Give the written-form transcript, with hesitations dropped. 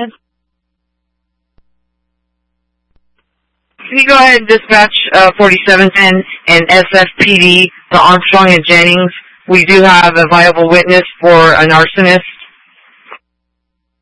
ahead. Can you go ahead and dispatch 4710 and SFPD to Armstrong and Jennings? We do have a viable witness for an arsonist